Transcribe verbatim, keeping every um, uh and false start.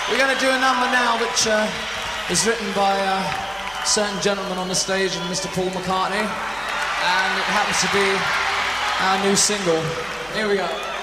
We're going to do a number now which uh, is written by a certain gentleman on the stage, and Mister Paul McCartney, and it happens to be our new single. Here we go.